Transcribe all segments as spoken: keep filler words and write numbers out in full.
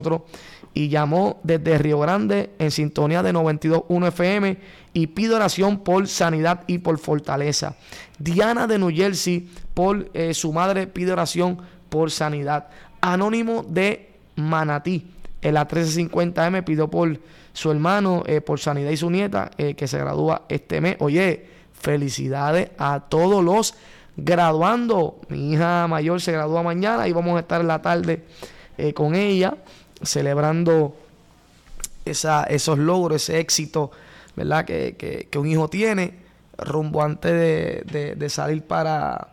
y llamó desde Río Grande en sintonía de noventa y dos punto uno F M y pide oración por sanidad y por fortaleza. Diana de New Jersey, por eh, su madre, pide oración por sanidad. Anónimo de Manatí, en la trece cincuenta M, pidió por su hermano, eh, por sanidad y su nieta, eh, que se gradúa este mes. Oye, felicidades a todos los graduando. Mi hija mayor se gradúa mañana y vamos a estar en la tarde eh, con ella, celebrando esa, esos logros, ese éxito, ¿verdad? Que, que, que un hijo tiene, rumbo antes de, de, de salir para,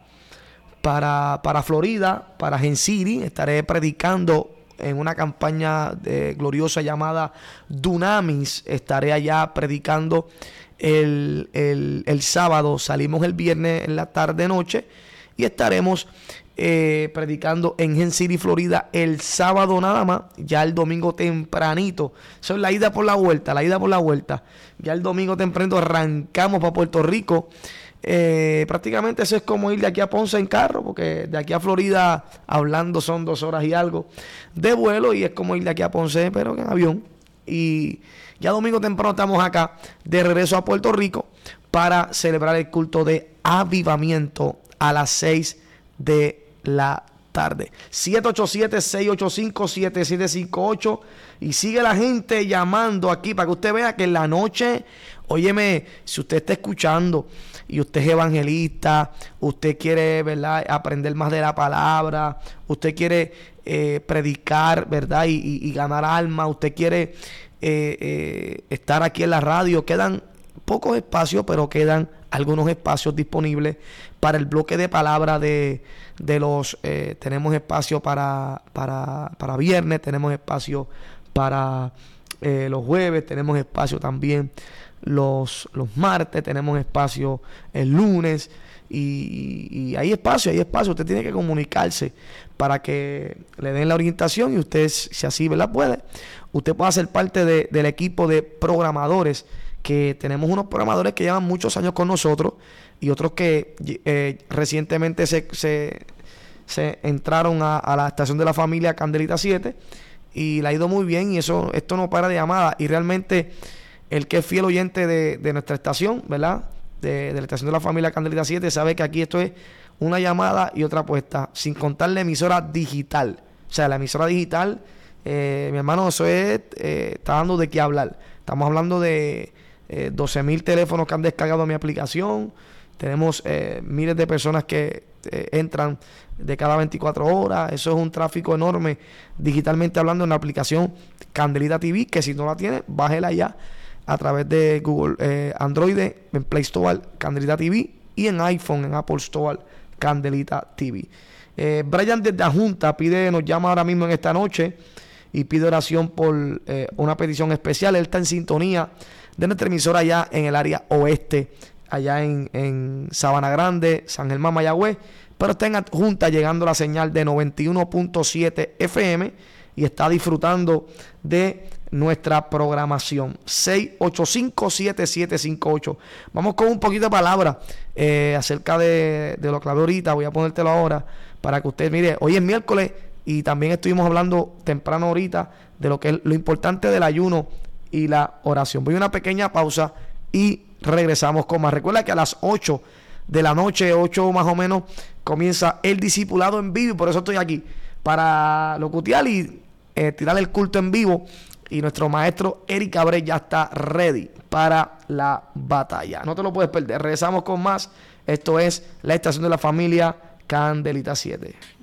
para, para Florida, para Gen City. Estaré predicando en una campaña de, gloriosa llamada Dunamis. Estaré allá predicando el, el, el sábado. Salimos el viernes en la tarde-noche y estaremos Eh, predicando en Gen City, Florida, el sábado nada más. Ya el domingo tempranito, eso es la ida por la vuelta, la ida por la vuelta. Ya el domingo tempranito arrancamos para Puerto Rico. Eh, prácticamente eso es como ir de aquí a Ponce en carro, porque de aquí a Florida hablando son dos horas y algo de vuelo, y es como ir de aquí a Ponce pero en avión. Y ya domingo temprano estamos acá de regreso a Puerto Rico para celebrar el culto de avivamiento a las seis de la tarde. siete ocho siete, seis ocho cinco, siete siete cinco ocho. Y sigue la gente llamando aquí para que usted vea que en la noche, óyeme, si usted está escuchando y usted es evangelista, usted quiere, ¿verdad?, aprender más de la palabra, usted quiere eh, predicar, ¿verdad?, y, y, y ganar alma, usted quiere eh, eh, estar aquí en la radio, quedan pocos espacios, pero quedan algunos espacios disponibles para el bloque de palabra de, de los eh, tenemos espacio para, para, para viernes, tenemos espacio para eh, los jueves, tenemos espacio también los, los martes, tenemos espacio el lunes, y, y hay espacio, hay espacio. Usted tiene que comunicarse para que le den la orientación, y usted, si así, ¿verdad?, puede, usted puede ser parte de, del equipo de programadores, que tenemos unos programadores que llevan muchos años con nosotros y otros que eh, recientemente se, se, se entraron a, a la estación de la familia Candelita siete y le ha ido muy bien, y eso esto no para de llamada. Y realmente el que es fiel oyente de, de nuestra estación, ¿verdad?, de, de la estación de la familia Candelita siete, sabe que aquí esto es una llamada y otra apuesta, sin contar la emisora digital. O sea, la emisora digital, eh, mi hermano, eso es, eh, está dando de qué hablar. Estamos hablando de Eh, doce mil teléfonos que han descargado mi aplicación. Tenemos eh, miles de personas que eh, entran de cada veinticuatro horas. Eso es un tráfico enorme digitalmente hablando en la aplicación Candelita T V, que si no la tiene, bájela ya a través de Google, eh, Android, en Play Store Candelita T V, y en iPhone, en Apple Store Candelita T V. eh, Brian desde la Junta pide, nos llama ahora mismo en esta noche y pide oración por eh, una petición especial. Él está en sintonía de nuestra emisora allá en el área oeste, allá en, en Sabana Grande, San Germán, Mayagüez, pero está en Adjunta llegando la señal de noventa y uno punto siete F M y está disfrutando de nuestra programación. seis ocho cinco, siete siete cinco ocho. Vamos con un poquito de palabra eh, acerca de, de lo que hablé ahorita. Voy a ponértelo ahora para que usted mire. Hoy es miércoles y también estuvimos hablando temprano ahorita de lo que es lo importante del ayuno y la oración. Voy a una pequeña pausa y regresamos con más. Recuerda que a las ocho de la noche, ocho más o menos, comienza el discipulado en vivo, y por eso estoy aquí, para locutear y eh, tirar el culto en vivo. Y nuestro maestro Eric Cabré ya está ready para la batalla. No te lo puedes perder. Regresamos con más. Esto es la estación de la familia Candelita siete.